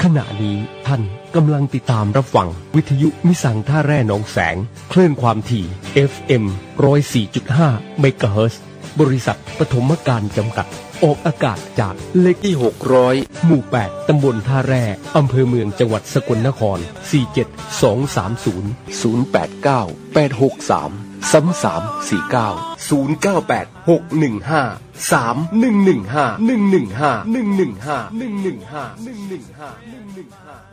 ขณะนี้ท่านกำลังติดตามรับฟังวิทยุมิสังท่าแร่หนองแสงคลื่นความถี่ FM 104.5 เมกะเฮิรตซ์บริษัทปฐมการจำกัดออกอากาศจากเลขที่600หมู่8ตำบลท่าแร่อำเภอเมืองจังหวัดสกลนคร47230-089-863-4349-098-615-3115-115-115-115-115